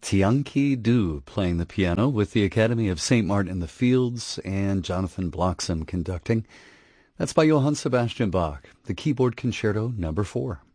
Tianqi Du playing the piano with the Academy of St. Martin in the Fields and Jonathan Bloxam conducting. That's by Johann Sebastian Bach, the Keyboard Concerto No. 4.